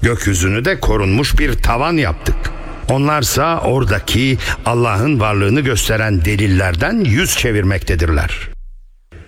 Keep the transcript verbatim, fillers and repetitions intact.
Gökyüzünü de korunmuş bir tavan yaptık. Onlarsa oradaki Allah'ın varlığını gösteren delillerden yüz çevirmektedirler.